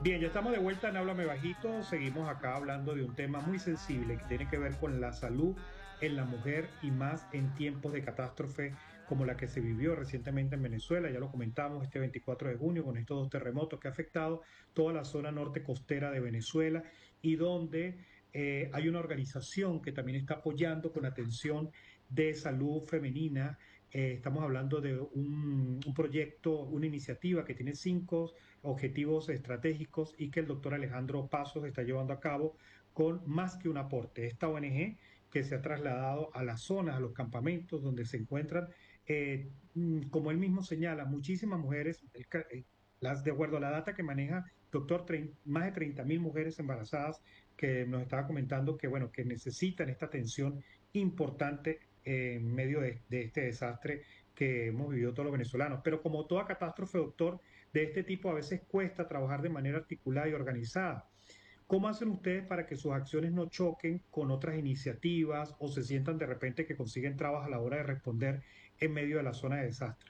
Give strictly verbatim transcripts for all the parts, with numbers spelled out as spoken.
Bien, ya estamos de vuelta en Háblame Bajito. Seguimos acá hablando de un tema muy sensible que tiene que ver con la salud en la mujer y más en tiempos de catástrofe como la que se vivió recientemente en Venezuela. Ya lo comentamos este veinticuatro de junio con estos dos terremotos que ha afectado toda la zona norte costera de Venezuela y donde eh, hay una organización que también está apoyando con atención de salud femenina. Eh, estamos hablando de un, un proyecto, una iniciativa que tiene cinco objetivos estratégicos y que el doctor Alejandro Pasos está llevando a cabo con más que un aporte. Esta O N G que se ha trasladado a las zonas, a los campamentos donde se encuentran, eh, mm, como él mismo señala, muchísimas mujeres, el ca- eh, las, de acuerdo a la data que maneja doctor, trein- más de treinta mil mujeres embarazadas que nos estaba comentando que, bueno, que necesitan esta atención importante eh, en medio de, de este desastre que hemos vivido todos los venezolanos. Pero como toda catástrofe, doctor, de este tipo a veces cuesta trabajar de manera articulada y organizada. ¿Cómo hacen ustedes para que sus acciones no choquen con otras iniciativas o se sientan de repente que consiguen trabas a la hora de responder en medio de la zona de desastre?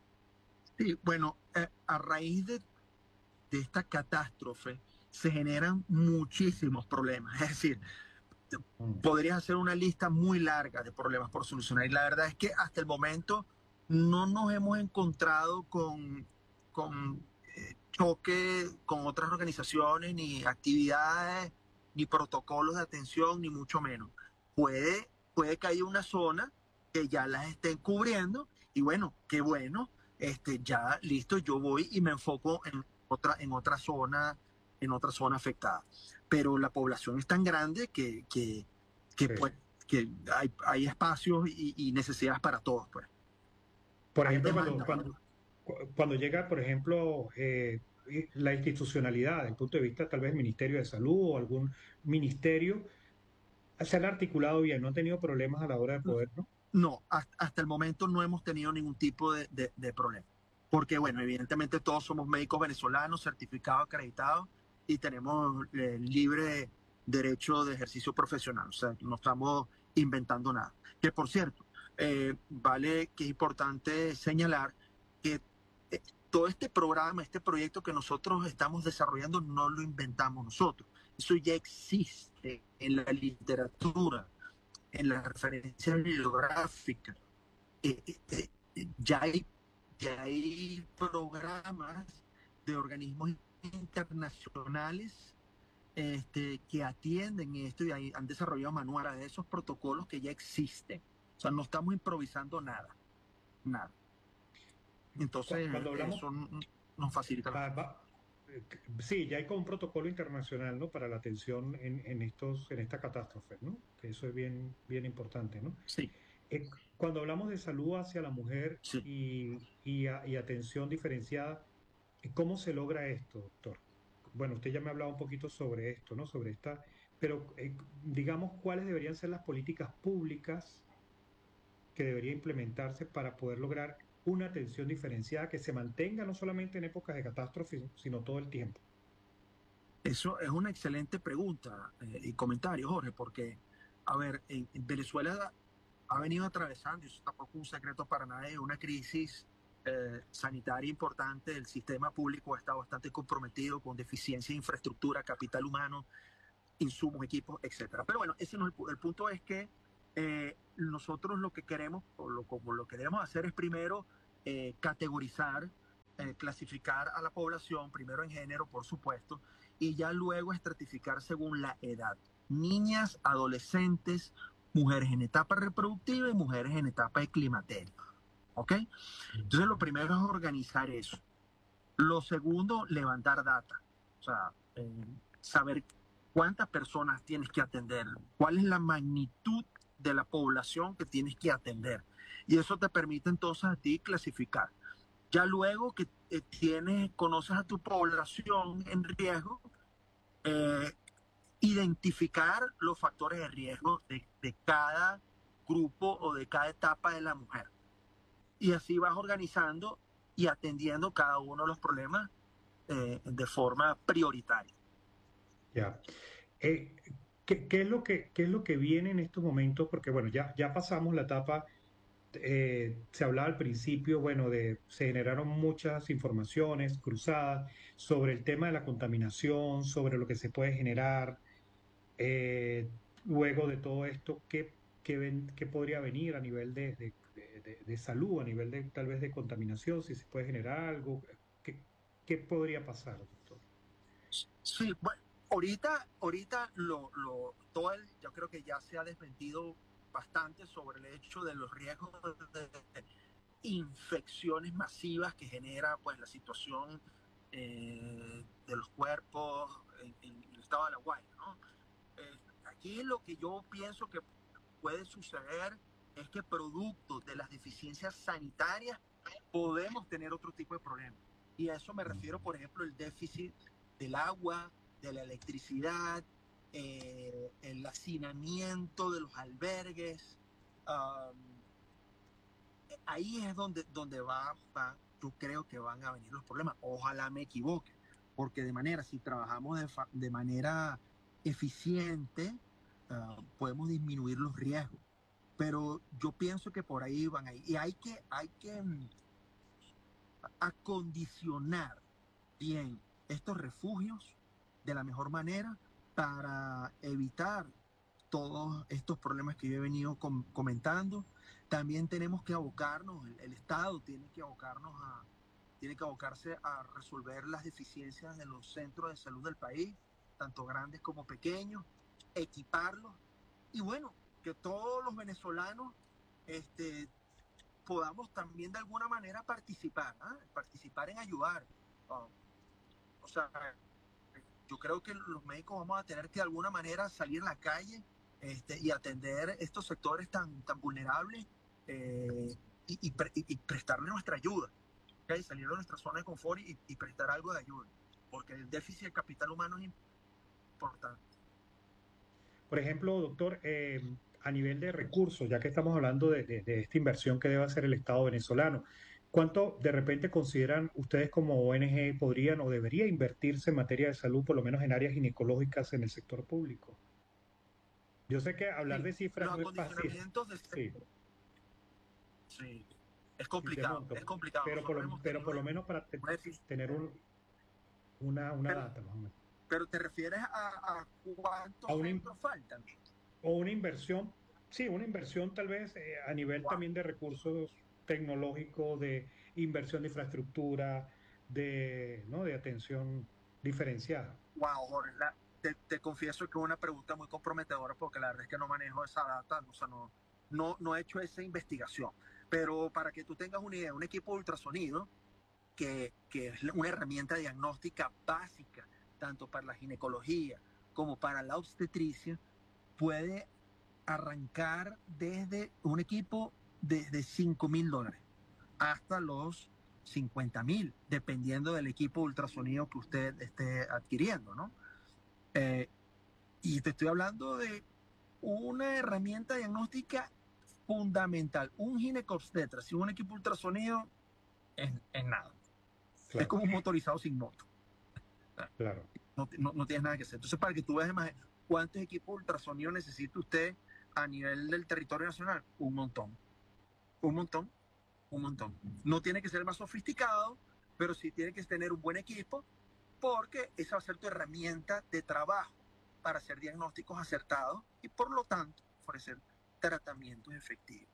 Sí, bueno, eh, a raíz de, de esta catástrofe se generan muchísimos problemas. Es decir, Mm. podrías hacer una lista muy larga de problemas por solucionar. Y la verdad es que hasta el momento no nos hemos encontrado con, con eh, choque con otras organizaciones, ni actividades, ni protocolos de atención, ni mucho menos. Puede, puede que haya una zona que ya las estén cubriendo y bueno, qué bueno, este, ya listo, yo voy y me enfoco en otra, en otra zona, en otra zona afectada. Pero la población es tan grande que, que que, Sí. pues, que hay, hay espacios y, y necesidades para todos, pues. Por Hay ejemplo, cuando, demanda. cuando, cu- cuando llega, por ejemplo, eh, y- la institucionalidad, desde el punto de vista tal vez del Ministerio de Salud o algún ministerio, se han articulado bien, no han tenido problemas a la hora de poder, ¿no? No, hasta, hasta el momento no hemos tenido ningún tipo de, de, de problema. Porque, bueno, evidentemente todos somos médicos venezolanos, certificados, acreditados y tenemos eh, libre derecho de ejercicio profesional. O sea, no estamos inventando nada. Que, por cierto, eh, vale que es importante señalar que eh, todo este programa, este proyecto que nosotros estamos desarrollando, no lo inventamos nosotros. Eso ya existe en la literatura, en la referencia bibliográfica. Eh, eh, eh, ya, hay, ya hay programas de organismos internacionales este, que atienden esto y hay, han desarrollado manuales de esos protocolos que ya existen. O sea, no estamos improvisando nada, nada. Cu- Entonces, Cuando hablamos, eso nos facilita las ah, cosas. va- eh, sí, ya hay como un protocolo internacional, ¿no? Para la atención en, en estos, en esta catástrofe, ¿no? Que eso es bien, bien importante, ¿no? Sí, Eh, cuando hablamos de salud hacia la mujer sí. y, y, a- y atención diferenciada, eh, ¿cómo se logra esto, doctor? Bueno, usted ya me ha hablado un poquito sobre esto, ¿no? Sobre esta, pero eh, digamos, ¿cuáles deberían ser las políticas públicas que debería implementarse para poder lograr una atención diferenciada que se mantenga no solamente en épocas de catástrofe, sino todo el tiempo? Eso es una excelente pregunta eh, y comentario, Jorge, porque, a ver, en, en Venezuela ha venido atravesando, y eso tampoco es un secreto para nadie, una crisis eh, sanitaria importante. El sistema público ha estado bastante comprometido con deficiencia de infraestructura, capital humano, insumos, equipos, etcétera. Pero bueno, ese no es el, el punto es que eh, nosotros lo que queremos, o lo, como lo que debemos hacer es primero eh, categorizar, eh, clasificar a la población, primero en género, por supuesto, y ya luego estratificar según la edad. Niñas, adolescentes, mujeres en etapa reproductiva y mujeres en etapa de climaterio. ¿Ok? Entonces lo primero es organizar eso. Lo segundo, levantar data. O sea, eh, saber cuántas personas tienes que atender, cuál es la magnitud de la población que tienes que atender. Y eso te permite entonces a ti clasificar. Ya luego que eh, tienes, conoces a tu población en riesgo, eh, identificar los factores de riesgo de, de cada grupo o de cada etapa de la mujer. Y así vas organizando y atendiendo cada uno de los problemas eh, de forma prioritaria. Ya. Eh, ¿qué, qué es lo que, qué es lo que viene en estos momentos? Porque bueno, ya, ya pasamos la etapa eh, se hablaba al principio, bueno, de, se generaron muchas informaciones cruzadas sobre el tema de la contaminación, sobre lo que se puede generar. eh, Luego de todo esto, ¿qué, qué, ven- qué podría venir a nivel de, de- de- de- de salud, a nivel de tal vez de contaminación, si se puede generar algo? ¿Qué, qué podría pasar, doctor? Sí, bueno, ahorita, ahorita lo, lo, todo el, yo creo que ya se ha desmentido bastante sobre el hecho de los riesgos de infecciones masivas que genera pues la situación eh, de los cuerpos en, en el estado de La Guaira, ¿no? Eh, Aquí lo que yo pienso que puede suceder es que producto de las deficiencias sanitarias podemos tener otro tipo de problemas. Y a eso me refiero, por ejemplo, el déficit del agua, de la electricidad, eh, el hacinamiento de los albergues. Um, Ahí es donde, donde va, va, yo creo que van a venir los problemas. Ojalá me equivoque, porque de manera, si trabajamos de, fa, de manera eficiente, uh, podemos disminuir los riesgos. Pero yo pienso que por ahí van ahí. Y hay que, hay que mm, acondicionar bien estos refugios de la mejor manera para evitar todos estos problemas que yo he venido com comentando. También tenemos que abocarnos, el, el Estado tiene que abocarnos a, tiene que abocarse a resolver las deficiencias de los centros de salud del país, tanto grandes como pequeños, equiparlos y bueno, que todos los venezolanos este, podamos también de alguna manera participar, ¿eh? Participar en ayudar. Uh, o sea, yo creo que los médicos vamos a tener que de alguna manera salir a la calle este, y atender estos sectores tan, tan vulnerables eh, y, y, pre, y, prestarle nuestra ayuda, ¿okay? Salir de nuestra zona de confort y, y prestar algo de ayuda, porque el déficit de capital humano es importante. Por ejemplo, doctor, eh, a nivel de recursos, ya que estamos hablando de, de- de esta inversión que debe hacer el Estado venezolano, ¿cuánto de repente consideran ustedes como O N G podrían o debería invertirse en materia de salud, por lo menos en áreas ginecológicas en el sector público? Yo sé que hablar Sí, de cifras los no es fácil, acondicionamientos de... sí, Sí, es de complicado, monto, es complicado. pero por Nosotros lo, hemos pero tenido por una, lo menos para te- una deficiencia. tener un- una, una Pero, data más o menos. pero te refieres a, a A cuántos una, centros faltan. o una inversión, sí, una inversión tal vez eh, a nivel Wow, también de recursos tecnológicos, de inversión de infraestructura, de, ¿no? de atención diferenciada. wow, Jorge, la, te, te, confieso que es una pregunta muy comprometedora porque la verdad es que no manejo esa data, o sea, no, no, no he hecho esa investigación. Pero para que tú tengas una idea, un equipo de ultrasonido, que, que es una herramienta diagnóstica básica, tanto para la ginecología como para la obstetricia, puede arrancar desde un equipo desde cinco mil dólares hasta los cincuenta mil, dependiendo del equipo ultrasonido que usted esté adquiriendo, ¿no? Eh, y te estoy hablando de una herramienta diagnóstica fundamental. Un ginecobstetra sin un equipo ultrasonido es, es nada. Es Claro, como un motorizado sin moto. claro. No, no, no tienes nada que hacer. Entonces, para que tú veas más cuántos equipos ultrasonidos necesita usted a nivel del territorio nacional, un montón. Un montón, un montón. No tiene que ser más sofisticado, pero sí tiene que tener un buen equipo porque esa va a ser tu herramienta de trabajo para hacer diagnósticos acertados y por lo tanto ofrecer tratamientos efectivos.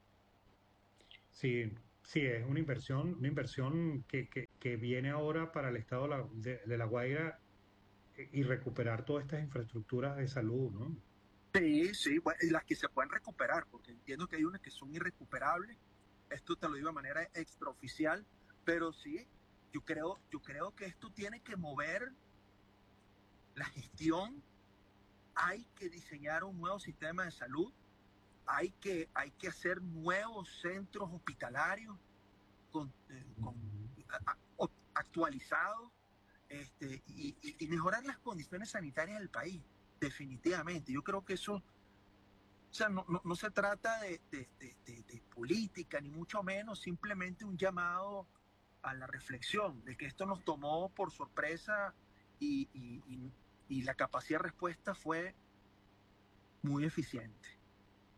Sí, sí, es una inversión, una inversión que, que, que viene ahora para el estado de La, de, de La Guaira eh, y recuperar todas estas infraestructuras de salud, ¿no? Sí, sí, bueno, y las que se pueden recuperar, porque entiendo que hay unas que son irrecuperables. Esto te lo digo de manera extraoficial, pero sí, yo creo, yo creo que esto tiene que mover la gestión. Hay que diseñar un nuevo sistema de salud, hay que, hay que hacer nuevos centros hospitalarios con, eh, con, a, a, actualizados este, y, y, y mejorar las condiciones sanitarias del país, definitivamente. Yo creo que eso, o sea, no, no, no se trata de, de, de, de, de política, ni mucho menos, simplemente un llamado a la reflexión de que esto nos tomó por sorpresa y, y, y, y la capacidad de respuesta fue muy eficiente.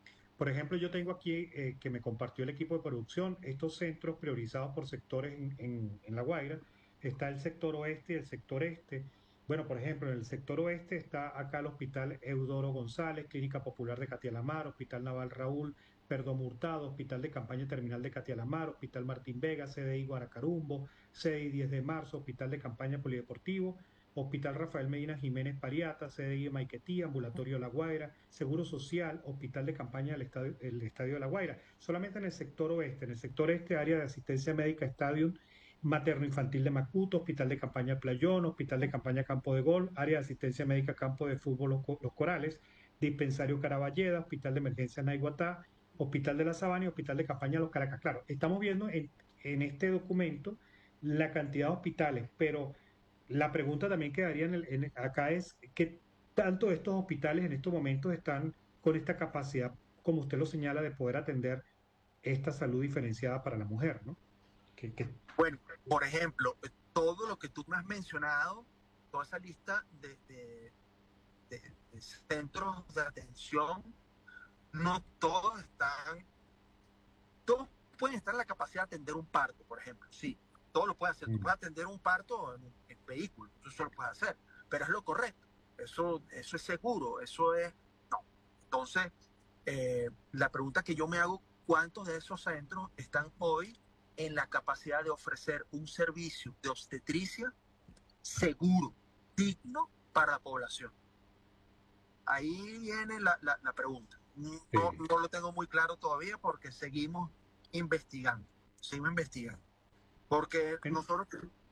Por ejemplo, yo tengo aquí eh, que me compartió el equipo de producción estos centros priorizados por sectores en, en- en La Guaira. Está el sector oeste y el sector este. Bueno, por ejemplo, en el sector oeste está acá el Hospital Eudoro González, Clínica Popular de Catialamar, Hospital Naval Raúl Perdomo Hurtado, Hospital de Campaña Terminal de Catialamar, Hospital Martín Vega, C D I Guaracarumbo, C D I diez de marzo, Hospital de Campaña Polideportivo, Hospital Rafael Medina Jiménez Pariata, C D I de Maiquetía, Ambulatorio La Guaira, Seguro Social, Hospital de Campaña del Estadio, el Estadio de La Guaira. Solamente en el sector oeste, en el sector este, área de asistencia médica Stadium, Materno Infantil de Macuto, Hospital de Campaña Playón, Hospital de Campaña Campo de Gol, área de asistencia médica Campo de Fútbol Los, Los Corales, Dispensario Caraballeda, Hospital de Emergencia Naiguatá, Hospital de la Sabana y Hospital de Campaña Los Caracas. Claro, estamos viendo en, en este documento la cantidad de hospitales, pero la pregunta también quedaría en el- en- acá es qué tanto estos hospitales en estos momentos están con esta capacidad, como usted lo señala, de poder atender esta salud diferenciada para la mujer, ¿no? Que, que- Bueno, por ejemplo, eh, todo lo que tú me has mencionado, toda esa lista de, de- de- de centros de atención, no todos están, todos pueden estar en la capacidad de atender un parto, por ejemplo, sí, todo lo puedes hacer, tú Mm. puedes atender un parto en, en vehículo, eso lo puedes hacer, pero es lo correcto, eso, eso es seguro, eso es, no. Entonces, eh, la pregunta que yo me hago, ¿cuántos de esos centros están hoy en la capacidad de ofrecer un servicio de obstetricia seguro, digno para la población? Ahí viene la, la, la pregunta. No, sí. no lo tengo muy claro todavía porque seguimos investigando, seguimos investigando. Porque En- nosotros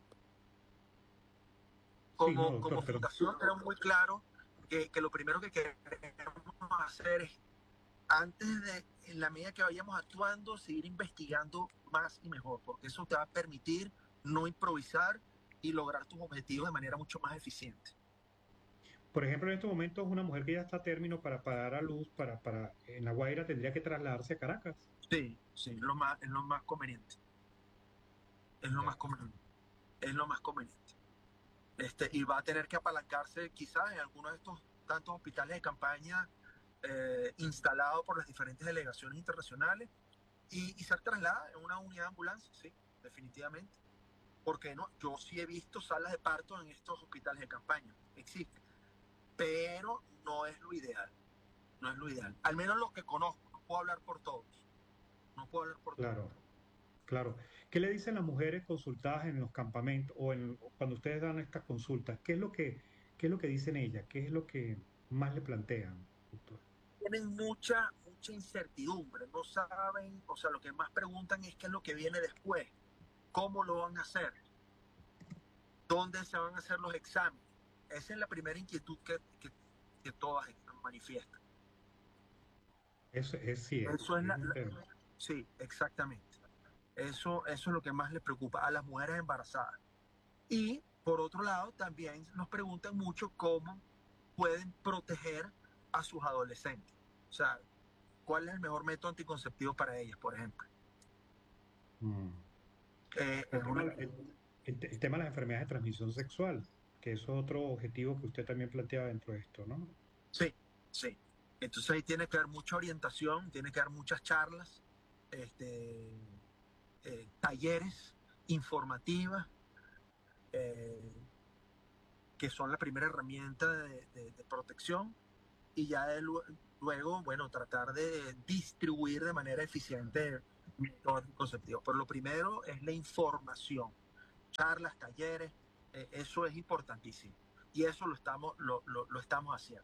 sí, no, como, como doctor, pero fundación tenemos muy claro que, que lo primero que queremos hacer es, antes de, en la medida que vayamos actuando, seguir investigando más y mejor, porque eso te va a permitir no improvisar y lograr tus objetivos de manera mucho más eficiente. por ejemplo, en estos momentos una mujer que ya está a término para, para dar a luz, para, para, en La Guaira tendría que trasladarse a Caracas. Sí, sí, es lo más, es lo más conveniente. Es lo Ya. más conveniente. Es lo más conveniente. Este, y va a tener que apalancarse quizás en alguno de estos tantos hospitales de campaña eh, instalados por las diferentes delegaciones internacionales y, y ser trasladada en una unidad de ambulancia, sí, definitivamente. Porque no, yo sí he visto salas de parto en estos hospitales de campaña, existen, pero no es lo ideal, no es lo ideal. Al menos los que conozco, no puedo hablar por todos, no puedo hablar por todos. Claro, claro. ¿Qué le dicen las mujeres consultadas en los campamentos o en, cuando ustedes dan estas consultas? ¿Qué es lo que, qué es lo que dicen ellas? ¿Qué es lo que más le plantean, doctor? Tienen mucha, mucha incertidumbre, no saben, o sea, lo que más preguntan es qué es lo que viene después, cómo lo van a hacer, dónde se van a hacer los exámenes. Esa es la primera inquietud que, que, que todas manifiestan. Eso es, sí, es, Eso es es la, un la, tema. sí, exactamente. Eso, eso es lo que más les preocupa a las mujeres embarazadas. Y por otro lado, también nos preguntan mucho cómo pueden proteger a sus adolescentes. O sea, ¿cuál es el mejor método anticonceptivo para ellas, por ejemplo? Mm. Eh, El es tema, una, el, el te- el tema de las enfermedades de transmisión sexual, que eso es otro objetivo que usted también planteaba dentro de esto, ¿no? sí, sí. Entonces ahí tiene que haber mucha orientación, tiene que haber muchas charlas, este, eh, talleres informativas, eh, que son la primera herramienta de, de, de protección y ya de, luego, bueno, tratar de distribuir de manera eficiente métodos anticonceptivos. Pero lo primero es la información, charlas, talleres, eh, eso es importantísimo. Y eso lo estamos, lo, lo, lo estamos haciendo.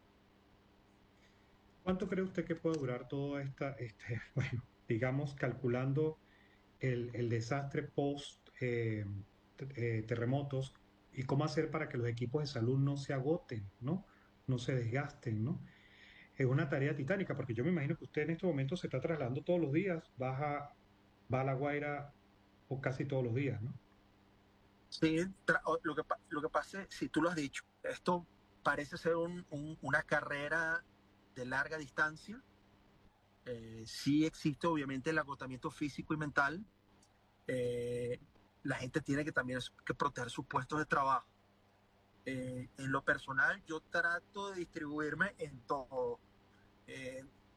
¿Cuánto cree usted que puede durar toda esta, este, bueno, digamos, calculando el, el desastre post eh, te- eh, terremotos y cómo hacer para que los equipos de salud no se agoten, ¿no? No se desgasten, ¿no? Es una tarea titánica, porque yo me imagino que usted en estos momentos se está trasladando todos los días, baja, va a La Guaira o casi todos los días, ¿no? Sí, lo que, lo que pasa es, si tú lo has dicho, esto parece ser un, un, una carrera de larga distancia. Eh, sí existe obviamente el agotamiento físico y mental. Eh, la gente tiene que también que proteger sus puestos de trabajo. Eh, en lo personal, yo trato de distribuirme en todo. Eh,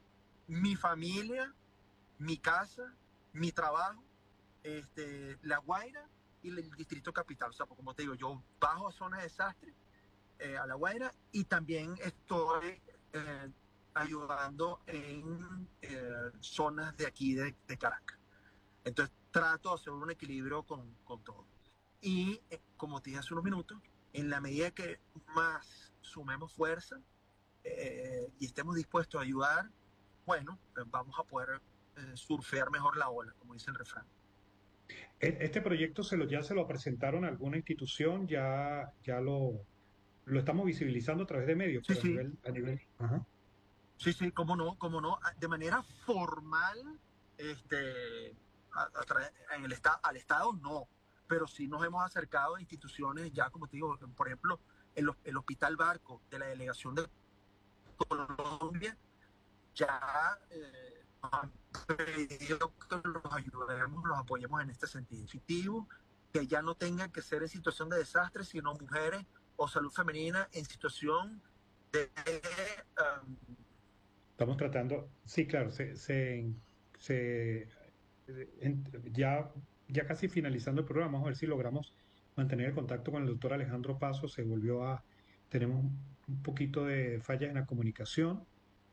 mi familia, mi casa, mi trabajo, este, La Guaira y el Distrito Capital. O sea, pues, como te digo, yo bajo a zonas de desastre, eh, a La Guaira, y también estoy eh, ayudando en eh, zonas de aquí de, de Caracas. Entonces trato de hacer un equilibrio con, con todo. Y eh, como te dije hace unos minutos, en la medida que más sumemos fuerza eh, y estemos dispuestos a ayudar, bueno, pues vamos a poder eh, surfear mejor la ola, como dice el refrán. E- Este proyecto se lo, ya se lo presentaron a alguna institución, ya, ya lo, lo estamos visibilizando a través de medios, Sí, pero a sí, nivel, a nivel, ajá. sí, sí, cómo no, cómo no. De manera formal, este, a, a tra- en el esta, al Estado no, pero sí nos hemos acercado a instituciones ya, como te digo, por ejemplo, el, el Hospital Barco de la Delegación de Colombia ya eh, nos han pedido que los ayudemos, los apoyemos en este sentido. Positivo, que ya no tengan que ser en situación de desastre, sino mujeres o salud femenina en situación de um, Estamos tratando, sí, claro, se, se, se- en- ya, ya casi finalizando el programa, vamos a ver si logramos mantener el contacto con el doctor Alejandro Paso. Se volvió a, tenemos un poquito de fallas en la comunicación,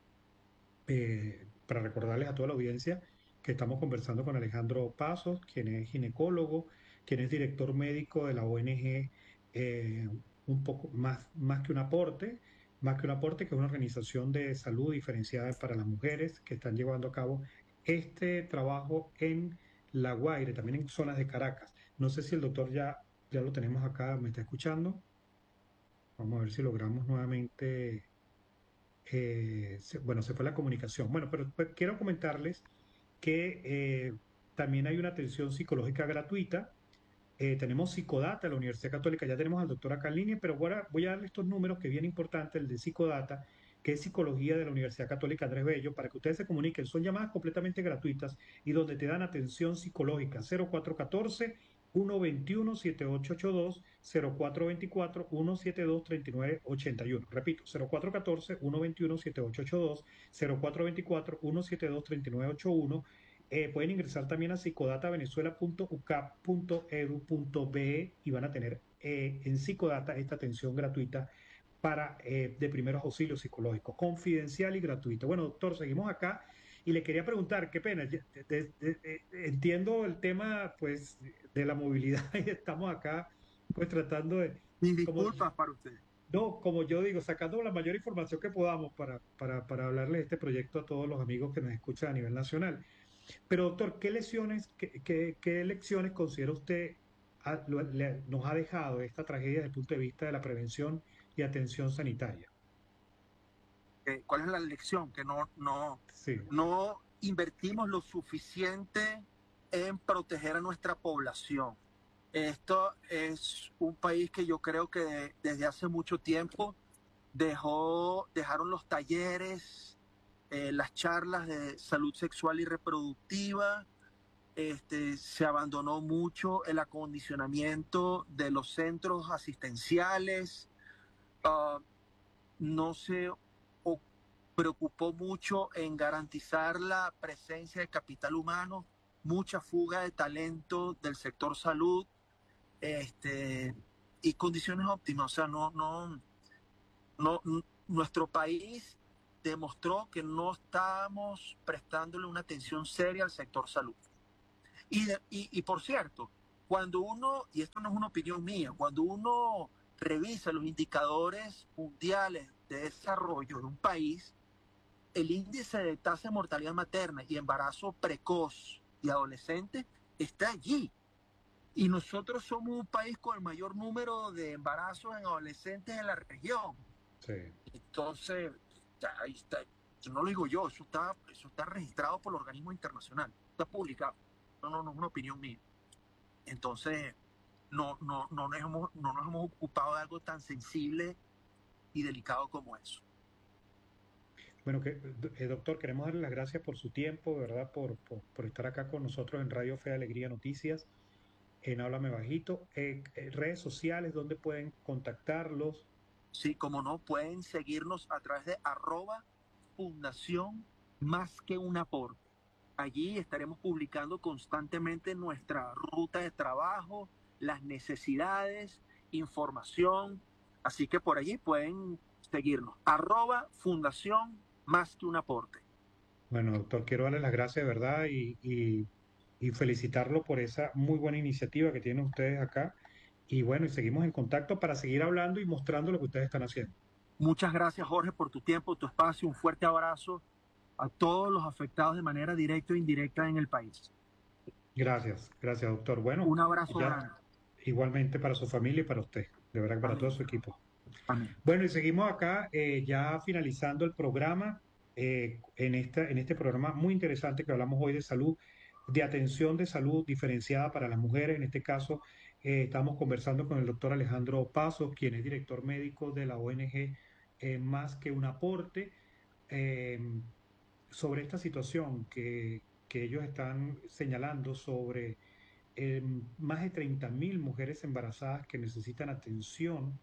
eh, para recordarles a toda la audiencia que estamos conversando con Alejandro Pasos, quien es ginecólogo, quien es director médico de la O N G, eh, un poco más, más que un aporte, más que un aporte, que es una organización de salud diferenciada para las mujeres que están llevando a cabo este trabajo en La Guaire, también en zonas de Caracas. No sé si el doctor ya, ya lo tenemos acá, me está escuchando. Vamos a ver si logramos nuevamente, eh, se- bueno, se fue la comunicación. Bueno, pero pues, quiero comentarles que eh, también hay una atención psicológica gratuita. Eh, tenemos Psicodata en la Universidad Católica, ya tenemos al doctor acá en línea, pero voy a, voy a darle estos números que es bien importante, el de Psicodata, que es Psicología de la Universidad Católica Andrés Bello, para que ustedes se comuniquen. Son llamadas completamente gratuitas y donde te dan atención psicológica. cero cuatro uno cuatro, uno dos uno, siete ocho ocho dos, cero cuatro dos cuatro, uno siete dos, tres nueve ocho uno. Repito, cero cuatro uno cuatro, uno dos uno, siete ocho ocho dos, cero cuatro dos cuatro, uno siete dos, tres nueve ocho uno. Eh, pueden ingresar también a psicodatavenezuela punto u c a p punto e d u punto b e y van a tener eh, en Psicodata esta atención gratuita para eh, de primeros auxilios psicológicos, confidencial y gratuito. Bueno, doctor, seguimos acá y le quería preguntar, qué pena, de, de, de, de, entiendo el tema pues de la movilidad y estamos acá pues tratando de, mis como, disculpas para ustedes. no, como yo digo, sacando la mayor información que podamos para, para, para hablarle de este proyecto a todos los amigos que nos escuchan a nivel nacional. Pero doctor, ¿qué lecciones, qué, qué, qué lecciones considera usted ha- lo- le- nos ha dejado esta tragedia desde el punto de vista de la prevención y atención sanitaria? Eh, ¿Cuál es la lección? Que no, no, Sí, no invertimos lo suficiente en proteger a nuestra población. Esto es un país que yo creo que desde hace mucho tiempo dejó, dejaron los talleres, eh, las charlas de salud sexual y reproductiva, este, se abandonó mucho el acondicionamiento de los centros asistenciales, uh, no se o- preocupó mucho en garantizar la presencia de capital humano, mucha fuga de talento del sector salud, este, y condiciones óptimas. O sea, no, no, no, nuestro país demostró que no estamos prestándole una atención seria al sector salud. Y, de, y, y por cierto, cuando uno, y esto no es una opinión mía, cuando uno revisa los indicadores mundiales de desarrollo de un país, el índice de tasa de mortalidad materna y embarazo precoz y adolescente está allí. Y nosotros somos un país con el mayor número de embarazos en adolescentes en la región. sí. Entonces, ya, ahí está. Eso no lo digo yo, eso está, eso está registrado por el organismo internacional, está publicado. No, no, no es una opinión mía. Entonces, no, no, no, nos hemos, no nos hemos ocupado de algo tan sensible y delicado como eso. Bueno, que, eh, doctor, queremos darle las gracias por su tiempo, ¿verdad? Por, por, por estar acá con nosotros en Radio Fe Alegría Noticias, en Háblame Bajito. Eh, eh, redes sociales, ¿dónde pueden contactarlos? Sí, como no, pueden seguirnos a través de arroba fundación Más que un aporte. Allí estaremos publicando constantemente nuestra ruta de trabajo, las necesidades, información. Así que por allí pueden seguirnos. Arroba Fundación Más que un Aporte. Bueno, doctor, quiero darle las gracias de verdad y, y, y felicitarlo por esa muy buena iniciativa que tienen ustedes acá. Y bueno, y seguimos en contacto para seguir hablando y mostrando lo que ustedes están haciendo. Muchas gracias, Jorge, por tu tiempo, tu espacio. Un fuerte abrazo a todos los afectados de manera directa o indirecta en el país. Gracias, gracias, doctor. Bueno, Un abrazo ya grande. igualmente para su familia y para usted, de verdad, para todo Amén. su equipo. Amén. Bueno, y seguimos acá eh, ya finalizando el programa, eh, en esta, en este programa muy interesante que hablamos hoy de salud, de atención de salud diferenciada para las mujeres. En este caso, eh, estamos conversando con el doctor Alejandro Pasos, quien es director médico de la O N G eh, Más que un Aporte, eh, sobre esta situación que, que ellos están señalando sobre eh, más de treinta mil mujeres embarazadas que necesitan atención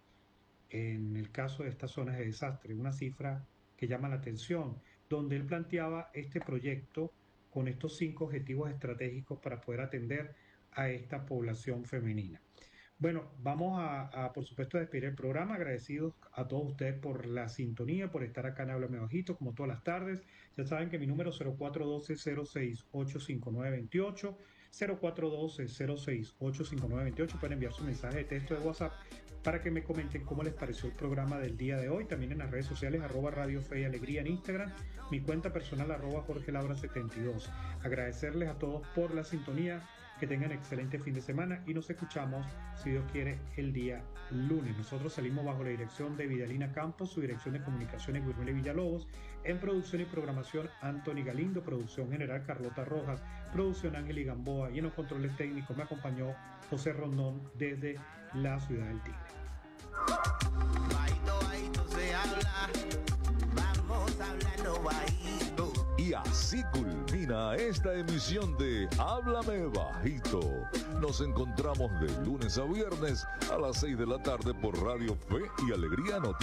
en el caso de estas zonas de desastre, una cifra que llama la atención, donde él planteaba este proyecto con estos cinco objetivos estratégicos para poder atender a esta población femenina. Bueno, vamos a, a, por supuesto, a despedir el programa, agradecidos a todos ustedes por la sintonía, por estar acá en Háblame Bajito, como todas las tardes. Ya saben que mi número es cero cuatro uno dos, cero seis ocho cinco nueve dos ocho, cero cuatro uno dos, cero seis ocho cinco nueve dos ocho. Pueden enviar su mensaje de texto de WhatsApp para que me comenten cómo les pareció el programa del día de hoy. También en las redes sociales, arroba Radio Fe y Alegría en Instagram, mi cuenta personal, arroba Jorge Laura setenta y dos. Agradecerles a todos por la sintonía. Que tengan excelente fin de semana y nos escuchamos, si Dios quiere, el día lunes. Nosotros salimos bajo la dirección de Vidalina Campos, su dirección de comunicaciones Guillermo Villalobos, en producción y programación Anthony Galindo, producción general Carlota Rojas, producción Ángel y Gamboa, y en los controles técnicos me acompañó José Rondón desde la ciudad del Tigre. Bajito, bajito se habla, vamos hablando bajito. Y así culmina esta emisión de Háblame Bajito. Nos encontramos de lunes a viernes a las seis de la tarde por Radio Fe y Alegría Noticias.